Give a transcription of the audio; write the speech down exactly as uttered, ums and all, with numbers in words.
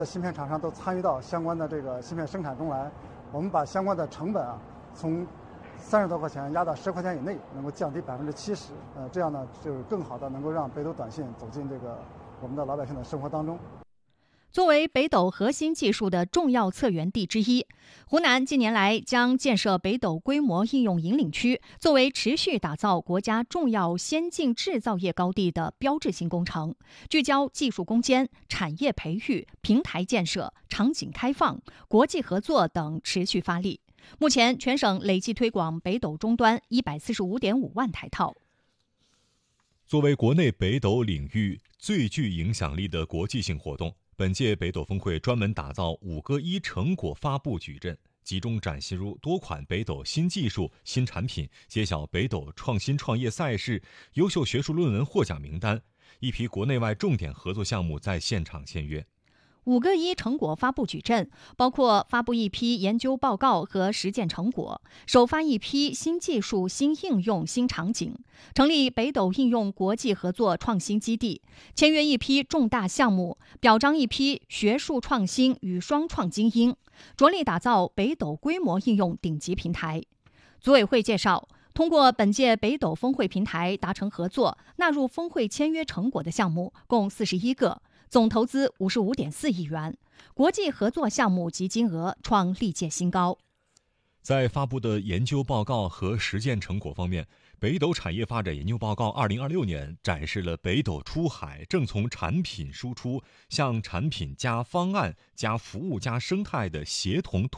芯片厂商都参与到相关的这个芯片生产中来，我们把相关的成本啊从三十多块钱压到十块钱以内，能够降低百分之七十。呃，这样呢，就是更好的能够让北斗短信走进这个我们的老百姓的生活当中。 作为北斗核心技术的重要策源地之一，湖南近年来将建设北斗规模应用引领区作为持续打造国家重要先进制造业高地的标志性工程，聚焦技术攻坚、产业培育、平台建设、场景开放、国际合作等持续发力。目前，全省累计推广北斗终端一百四十五点五万台套。 作为国内北斗领域最具影响力的国际性活动，本届北斗峰会专门打造五个一成果发布矩阵，集中展示出多款北斗新技术、新产品，揭晓北斗创新创业赛事、优秀学术论文获奖名单，一批国内外重点合作项目在现场签约。 五个一成果发布矩阵包括发布一批研究报告和实践成果，首发一批新技术、新应用、新场景，成立北斗应用国际合作创新基地，签约一批重大项目，表彰一批学术创新与双创精英，着力打造北斗规模应用顶级平台。组委会介绍，通过本届北斗峰会平台达成合作，纳入峰会签约成果的项目共四十一个，总投资五十五点四亿元，国际合作项目及金额创历届新高。 在发布的研究报告和实践成果方面，北斗产业发展研究报告二零二六年展示了北斗出海正从产品输出向产品加方案加服务加生态的协同